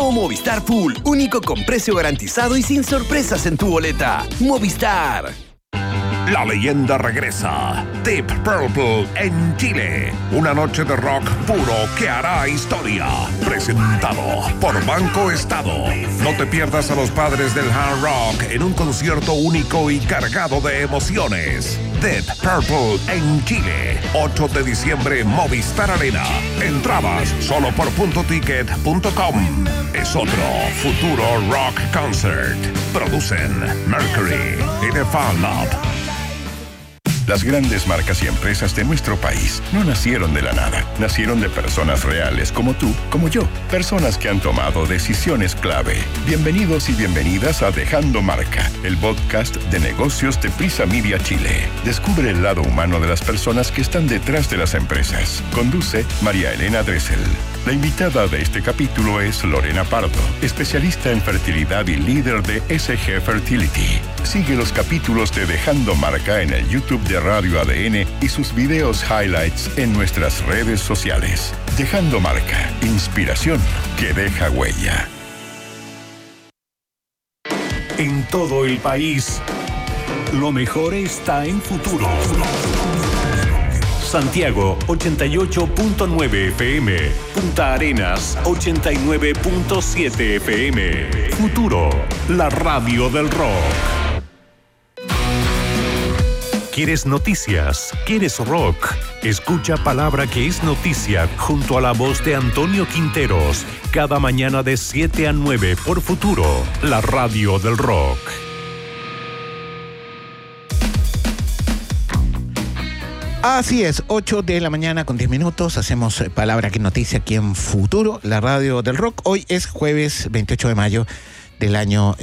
Nuevo Movistar Full, único con precio garantizado y sin sorpresas en tu boleta. Movistar. La leyenda regresa. Deep Purple en Chile. Una noche de rock puro que hará historia. Presentado por Banco Estado. No te pierdas a los padres del hard rock en un concierto único y cargado de emociones. Deep Purple en Chile. 8 de diciembre, Movistar Arena. Entradas solo por .ticket.com. Es otro futuro rock concert. Producen Mercury y The Fan Lab. Las grandes marcas y empresas de nuestro país no nacieron de la nada. Nacieron de personas reales como tú, como yo. Personas que han tomado decisiones clave. Bienvenidos y bienvenidas a Dejando Marca, el podcast de negocios de Prisa Media Chile. Descubre el lado humano de las personas que están detrás de las empresas. Conduce María Elena Dressel. La invitada de este capítulo es Lorena Pardo, especialista en fertilidad y líder de SG Fertility. Sigue los capítulos de Dejando Marca en el YouTube de Radio ADN y sus videos highlights en nuestras redes sociales. Dejando Marca, inspiración que deja huella. En todo el país, lo mejor está en Futuro. Santiago 88.9 FM, Punta Arenas 89.7 FM. Futuro, la radio del rock. ¿Quieres noticias? ¿Quieres rock? Escucha Palabra que es noticia junto a la voz de Antonio Quinteros, cada mañana de 7 a 9 por Futuro, la radio del rock. Así es, 8 de la mañana con 10 minutos, hacemos Palabra que es noticia aquí en Futuro, la radio del rock. Hoy es jueves 28 de mayo del año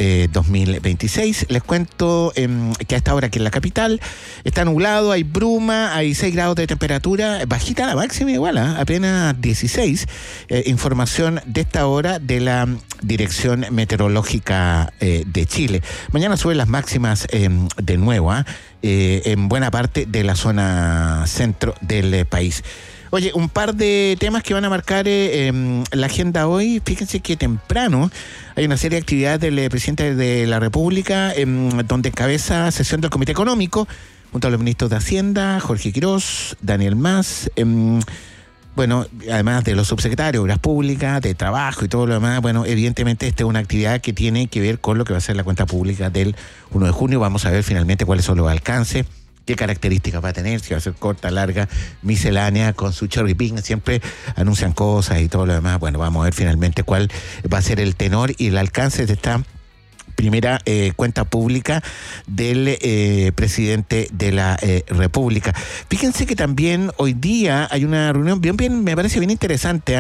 2026. Les cuento que a esta hora aquí en la capital está nublado, hay bruma, hay 6 grados de temperatura, bajita la máxima igual, apenas 16. Información de esta hora de la Dirección Meteorológica de Chile. Mañana suben las máximas de nuevo, en buena parte de la zona centro del país. Oye, un par de temas que van a marcar la agenda hoy. Fíjense que temprano hay una serie de actividades del presidente de la República donde encabeza sesión del Comité Económico junto a los ministros de Hacienda, Jorge Quirós, Daniel Mas, bueno, además de los subsecretarios de Obras Públicas, de Trabajo y todo lo demás. Bueno, evidentemente esta es una actividad que tiene que ver con lo que va a ser la cuenta pública del 1 de junio. Vamos a ver finalmente cuáles son los alcances, qué características va a tener, si va a ser corta, larga, miscelánea, con su cherry picking, siempre anuncian cosas y todo lo demás. Bueno, vamos a ver finalmente cuál va a ser el tenor y el alcance de esta primera cuenta pública del presidente de la República. Fíjense que también hoy día hay una reunión bien me parece bien interesante,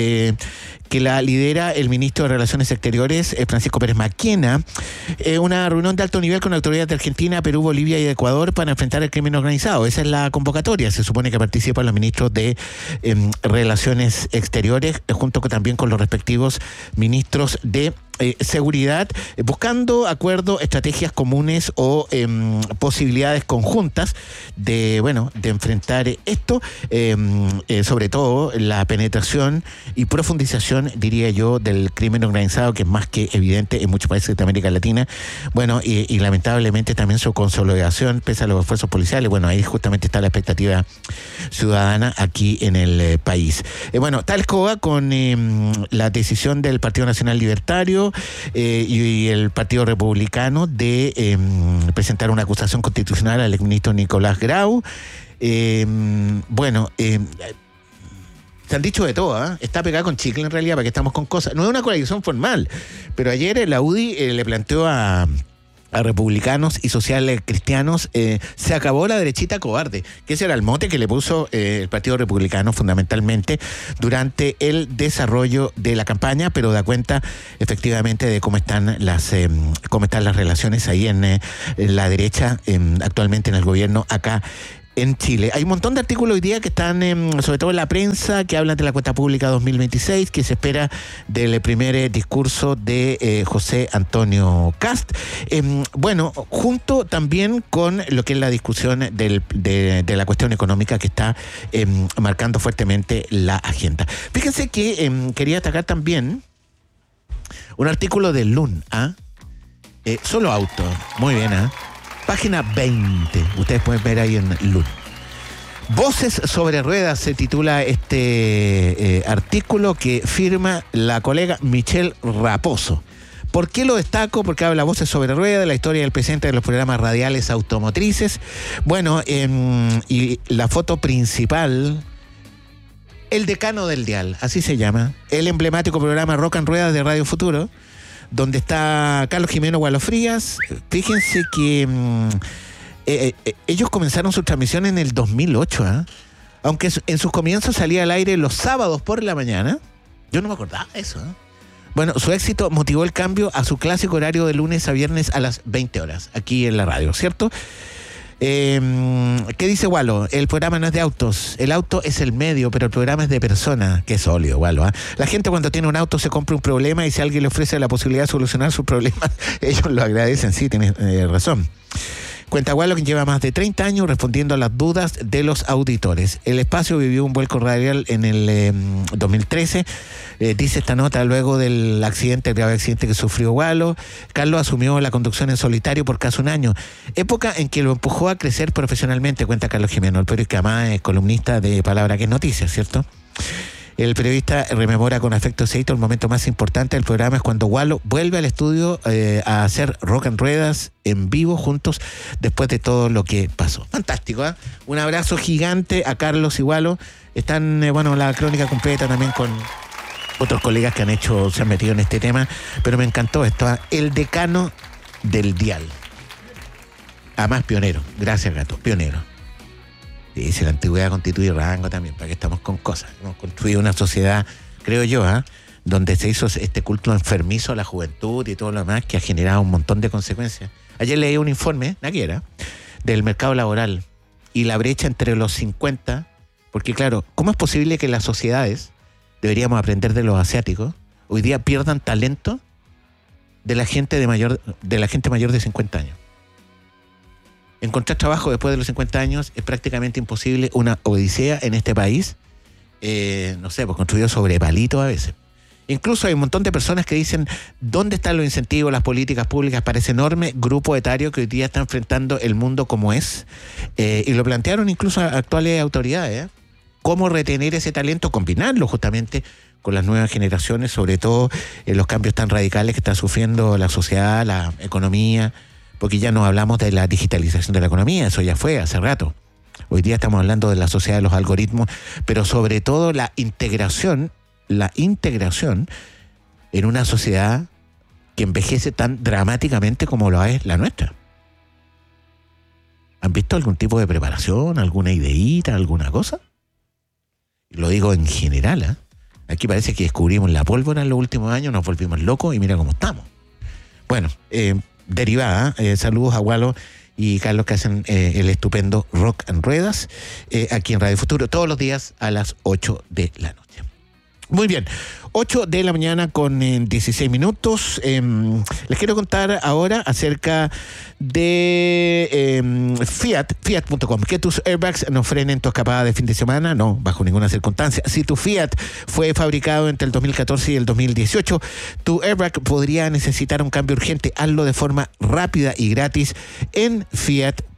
que la lidera el ministro de Relaciones Exteriores, Francisco Pérez Maquena, una reunión de alto nivel con autoridades de Argentina, Perú, Bolivia y Ecuador para enfrentar el crimen organizado. Esa es la convocatoria. Se supone que participan los ministros de Relaciones Exteriores, junto también con los respectivos ministros de seguridad, buscando acuerdos, estrategias comunes o posibilidades conjuntas de enfrentar esto, sobre todo la penetración y profundización, diría yo, del crimen organizado, que es más que evidente en muchos países de América Latina, y lamentablemente también su consolidación pese a los esfuerzos policiales. Bueno, ahí justamente está la expectativa ciudadana aquí en el país. Tal coa con la decisión del Partido Nacional Libertario y el Partido Republicano de presentar una acusación constitucional al exministro Nicolás Grau. Se han dicho de todo, está pegada con chicle en realidad, para que estamos con cosas. No es una coalición formal, pero ayer la UDI le planteó a republicanos y sociales cristianos, se acabó la derechita cobarde, que ese era el mote que le puso el Partido Republicano fundamentalmente durante el desarrollo de la campaña, pero da cuenta efectivamente de cómo están las relaciones ahí en la derecha, actualmente en el gobierno acá en Chile. Hay un montón de artículos hoy día que están, sobre todo en la prensa, que hablan de la cuenta pública 2026, que se espera del primer discurso de José Antonio Kast. Junto también con lo que es la discusión de la cuestión económica que está marcando fuertemente la agenda. Fíjense que quería destacar también Un artículo de LUN, solo auto, muy bien, página 20, ustedes pueden ver ahí en LUN. Voces sobre ruedas se titula este artículo que firma la colega Michelle Raposo. ¿Por qué lo destaco? Porque habla Voces sobre ruedas, de la historia del presidente de los programas radiales automotrices. Bueno, y la foto principal, el decano del dial, así se llama, el emblemático programa Rock and Ruedas de Radio Futuro, donde está Carlos Jimeno Gualo Frías. Fíjense que ellos comenzaron su transmisión en el 2008, aunque en sus comienzos salía al aire los sábados por la mañana. Yo no me acordaba de eso. Bueno, su éxito motivó el cambio a su clásico horario de lunes a viernes a las 20 horas, aquí en la radio, ¿cierto? ¿Qué dice Gualo? El programa no es de autos, el auto es el medio, pero el programa es de persona. Qué sólido, Gualo. La gente cuando tiene un auto se compra un problema y si alguien le ofrece la posibilidad de solucionar sus problemas, ellos lo agradecen, sí, tienes razón. Cuenta Gualo que lleva más de 30 años respondiendo a las dudas de los auditores. El espacio vivió un vuelco radial en el 2013. Dice esta nota, luego del accidente, el grave accidente que sufrió Gualo, Carlos asumió la conducción en solitario por casi un año. Época en que lo empujó a crecer profesionalmente, cuenta Carlos Jimeno, el periodista que además es columnista de Palabra que es Noticia, ¿cierto? El periodista rememora con afecto aceito el momento más importante del programa es cuando Gualo vuelve al estudio a hacer Rock and Ruedas en vivo juntos después de todo lo que pasó. Fantástico, ¿eh? Un abrazo gigante a Carlos y Gualo. Están, la crónica completa también con otros colegas que se han metido en este tema, pero me encantó esto, el decano del dial. Además, pionero. Gracias, Gato, pionero. Dice, la antigüedad constituye rango también, para que estamos con cosas. Hemos construido una sociedad, creo yo, donde se hizo este culto enfermizo a la juventud y todo lo demás, que ha generado un montón de consecuencias. Ayer leí un informe, del mercado laboral y la brecha entre los 50, porque claro, ¿cómo es posible que las sociedades, deberíamos aprender de los asiáticos, hoy día pierdan talento de la gente mayor de 50 años? Encontrar trabajo después de los 50 años es prácticamente imposible, una odisea en este país, construido sobre palitos a veces. Incluso hay un montón de personas que dicen, ¿dónde están los incentivos, las políticas públicas para ese enorme grupo etario que hoy día está enfrentando el mundo como es? Y lo plantearon incluso actuales autoridades, ¿cómo retener ese talento? Combinarlo justamente con las nuevas generaciones, sobre todo los cambios tan radicales que está sufriendo la sociedad, la economía, porque ya no hablamos de la digitalización de la economía, eso ya fue hace rato. Hoy día estamos hablando de la sociedad de los algoritmos, pero sobre todo la integración en una sociedad que envejece tan dramáticamente como lo es la nuestra. ¿Han visto algún tipo de preparación, alguna ideíta, alguna cosa? Lo digo en general, Aquí parece que descubrimos la pólvora en los últimos años, nos volvimos locos y mira cómo estamos. Bueno, derivada, saludos a Gualo y Carlos que hacen el estupendo Rock and Ruedas aquí en Radio Futuro todos los días a las 8 de la noche. Muy bien, 8 de la mañana con 16 minutos. Les quiero contar ahora acerca de Fiat.com. Que tus airbags no frenen tu escapada de fin de semana, no, bajo ninguna circunstancia. Si tu Fiat fue fabricado entre el 2014 y el 2018, tu airbag podría necesitar un cambio urgente. Hazlo de forma rápida y gratis en Fiat.com.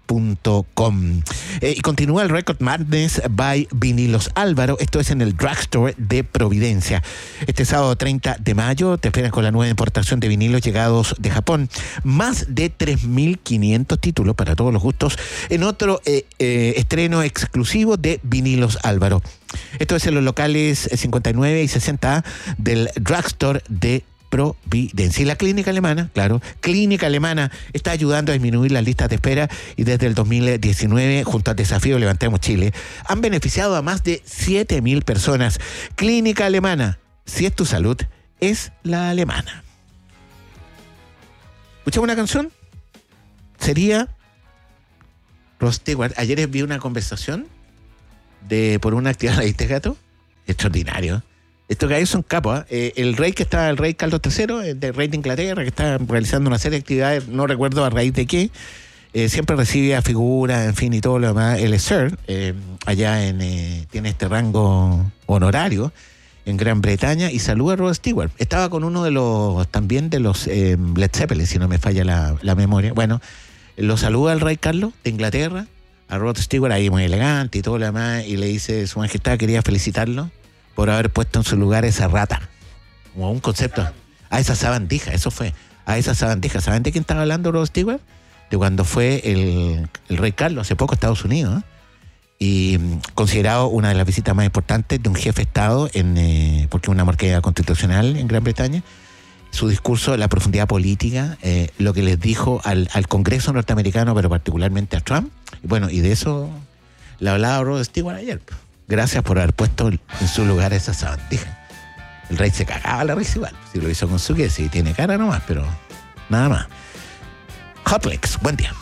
Y continúa el Record Madness by Vinilos Álvaro. Esto es en el Drugstore de Providencia. Este sábado 30 de mayo te esperan con la nueva importación de vinilos llegados de Japón. Más de 3.500 títulos para todos los gustos en otro estreno exclusivo de Vinilos Álvaro. Esto es en los locales 59 y 60 del Drugstore de Providencia. Y la Clínica Alemana, Clínica Alemana está ayudando a disminuir las listas de espera y desde el 2019, junto al desafío Levantemos Chile, han beneficiado a más de 7.000 personas. Clínica Alemana, si es tu salud, es la alemana. ¿Escuchamos una canción? Sería Rod Stewart. Ayer vi una conversación por una actividad, ¿la viste, Gato? Extraordinario. Estos gallos son capos, el rey Carlos III, el rey de Inglaterra, que está realizando una serie de actividades, no recuerdo a raíz de qué, siempre recibe a figuras, en fin, y todo lo demás. El Sir, allá tiene este rango honorario en Gran Bretaña y saluda a Rod Stewart. Estaba con uno de los Led Zeppelin, si no me falla la memoria. Bueno, lo saluda el rey Carlos de Inglaterra, a Rod Stewart ahí muy elegante y todo lo demás, y le dice: Su Majestad, quería felicitarlo por haber puesto en su lugar esa rata, como un concepto, a esa sabandija, eso fue, a esa sabandija. ¿Saben de quién estaba hablando Rod Stewart? De cuando fue el rey Carlos hace poco a Estados Unidos, ¿eh? Y considerado una de las visitas más importantes de un jefe de Estado, porque es una monarquía constitucional en Gran Bretaña. Su discurso, la profundidad política, lo que les dijo al Congreso norteamericano, pero particularmente a Trump. Y bueno, y de eso le hablaba Rod Stewart ayer. Gracias por haber puesto en su lugar esa sabandija. El rey se cagaba la risa igual. Si lo hizo con su que sí, tiene cara nomás, pero nada más. Hotlex, buen día.